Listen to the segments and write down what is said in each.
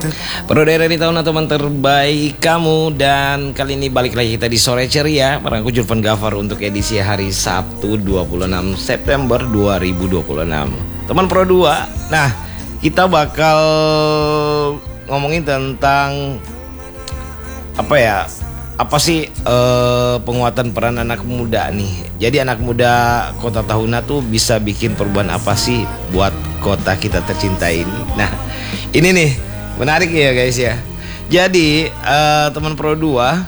Pro daerah di tahun teman terbaik kamu. Dan kali ini balik lagi kita di Sore Ceria bareng aku Julvan Gafar untuk edisi hari Sabtu 26 September 2026. Teman Pro 2. Nah, kita bakal ngomongin tentang apa sih penguatan peran anak muda nih. Jadi anak muda Kota Tahuna tuh bisa bikin perubahan apa sih buat kota kita tercinta ini. Nah, ini nih menarik ya guys ya. Jadi teman Pro 2,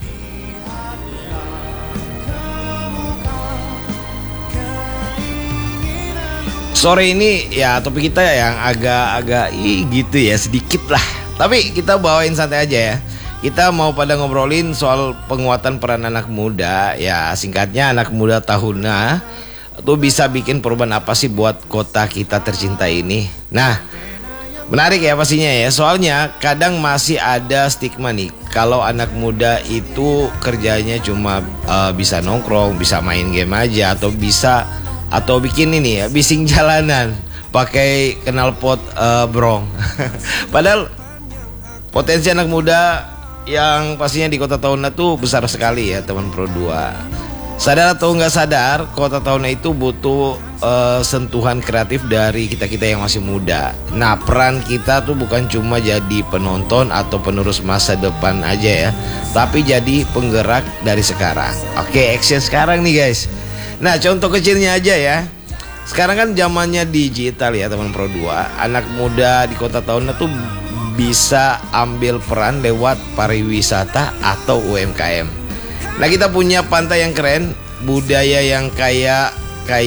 sore ini ya topik kita yang agak-agak gitu ya, sedikit lah. Tapi kita bawain santai aja ya. Kita mau pada ngobrolin soal penguatan peran anak muda. Ya singkatnya anak muda Tahuna tuh bisa bikin perubahan apa sih buat kota kita tercinta ini. Nah, menarik ya pastinya ya. Soalnya kadang masih ada stigma nih kalau anak muda itu kerjanya cuma bisa nongkrong, bisa main game aja, atau bikin ini ya, bising jalanan pakai knalpot brong. Padahal potensi anak muda yang pastinya di Kota Tahuna tuh besar sekali ya teman Pro 2. Sadar atau nggak sadar, Kota Tahuna itu butuh sentuhan kreatif dari kita-kita yang masih muda. Nah, peran kita tuh bukan cuma jadi penonton atau penerus masa depan aja ya, tapi jadi penggerak dari sekarang. Oke, action sekarang nih guys. Nah, contoh kecilnya aja ya. Sekarang kan zamannya digital ya teman Pro 2. Anak muda di Kota Tahuna tuh bisa ambil peran lewat pariwisata atau UMKM. Nah, kita punya pantai yang keren, budaya yang kayak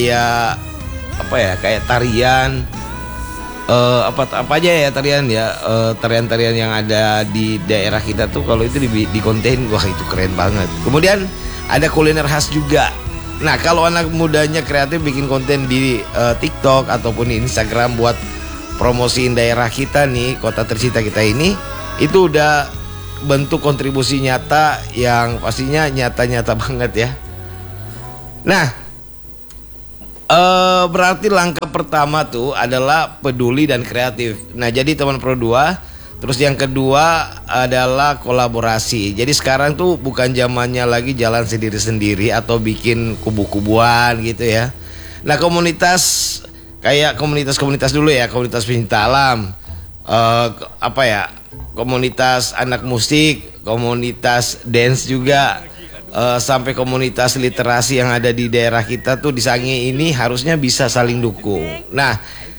tarian, apa aja ya tarian ya, tarian-tarian yang ada di daerah kita tuh kalau itu di konten, wah itu keren banget. Kemudian ada kuliner khas juga. Nah, kalau anak mudanya kreatif bikin konten di TikTok ataupun di Instagram buat promosiin daerah kita nih, kota tercinta kita ini, itu udah bentuk kontribusi nyata yang pastinya nyata-nyata banget ya. Nah, berarti langkah pertama tuh adalah peduli dan kreatif. Nah, jadi teman Pro 2, terus yang kedua adalah kolaborasi. Jadi sekarang tuh bukan zamannya lagi jalan sendiri-sendiri atau bikin kubu-kubuan gitu ya. Nah, kayak komunitas dulu ya, komunitas pencinta alam, komunitas anak musik, komunitas dance juga, sampai komunitas literasi yang ada di daerah kita tuh di Sangi ini harusnya bisa saling dukung. Nah,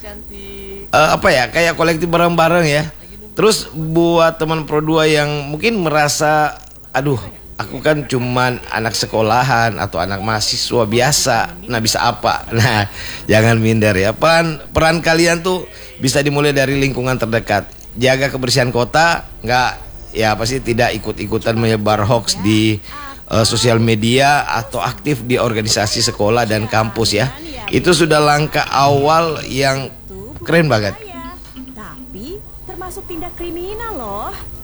kayak kolektif bareng-bareng ya. Terus buat teman Pro 2 yang mungkin merasa, aduh, aku kan cuman anak sekolahan atau anak mahasiswa biasa, nah bisa apa? Nah, jangan minder ya. Peran kalian tuh bisa dimulai dari lingkungan terdekat. Jaga kebersihan kota, tidak ikut-ikutan menyebar hoax di sosial media atau aktif di organisasi sekolah dan kampus ya. Itu sudah langkah awal yang keren banget. Tapi termasuk tindak kriminal loh.